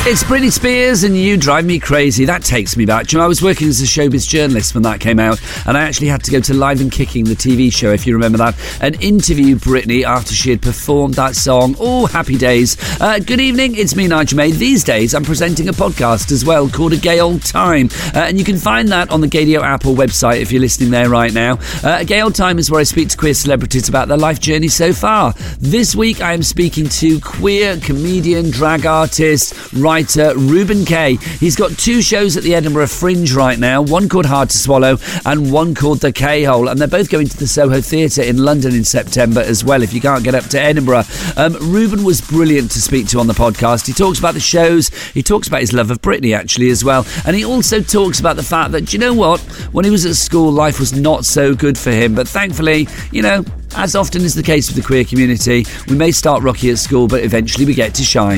It's Britney Spears and You Drive Me Crazy. That takes me back. Do you know, I was working as a showbiz journalist when that came out, and I actually had to go to Live and Kicking, the TV show, if you remember that, and interview Britney after she had performed that song. Oh, happy days. Good evening, it's me, Nigel May. These days, I'm presenting a podcast as well called A Gay Old Time, and you can find that on the Gadio app or website if you're listening there right now. A Gay Old Time is where I speak to queer celebrities about their life journey so far. This week, I am speaking to queer comedian, drag artist, writer Ruben Kaye. He's got two shows at the Edinburgh Fringe right now, one called Hard to Swallow and one called The K-Hole, and they're both going to the Soho Theatre in London in September as well if you can't get up to Edinburgh. Ruben was brilliant to speak to on the podcast. He talks about the shows, he talks about his love of Britney actually as well, and he also talks about the fact that, do you know what, when he was at school life was not so good for him, but thankfully, you know, as often is the case with the queer community, we may start rocky at school but eventually we get to shine.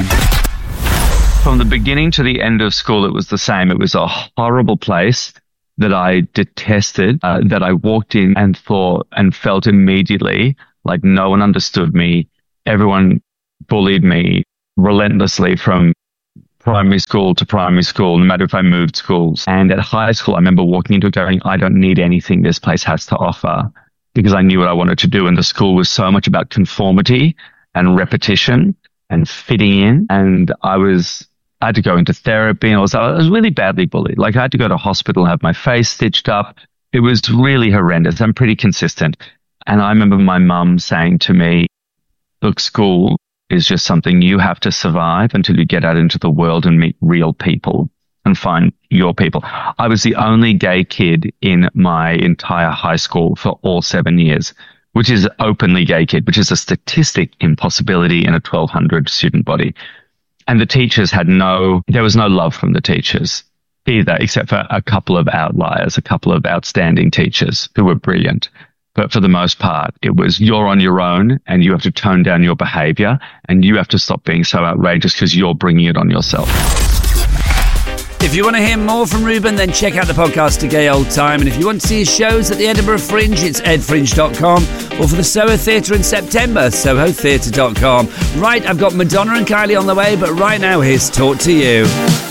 From the beginning to the end of school, it was the same. It was a horrible place that I detested, that I walked in and thought and felt immediately like no one understood me. Everyone bullied me relentlessly from primary school to primary school, no matter if I moved schools. And at high school, I remember walking into it going, I don't need anything this place has to offer, because I knew what I wanted to do. And the school was so much about conformity and repetition and fitting in. And I had to go into therapy, and I was really badly bullied. Like, I had to go to hospital and have my face stitched up. It was really horrendous. I'm pretty consistent. And I remember my mum saying to me, look, school is just something you have to survive until you get out into the world and meet real people and find your people. I was the only gay kid in my entire high school for all 7 years, which is openly gay kid, which is a statistic impossibility in a 1,200 student body. And the teachers there was no love from the teachers either, except for a couple of outliers, a couple of outstanding teachers who were brilliant. But for the most part, it was you're on your own and you have to tone down your behavior and you have to stop being so outrageous because you're bringing it on yourself. If you want to hear more from Ruben, then check out the podcast A Gay Old Time. And if you want to see his shows at the Edinburgh Fringe, it's edfringe.com. Or for the Soho Theatre in September, sohotheatre.com. Right, I've got Madonna and Kylie on the way, but right now, here's Talk to You.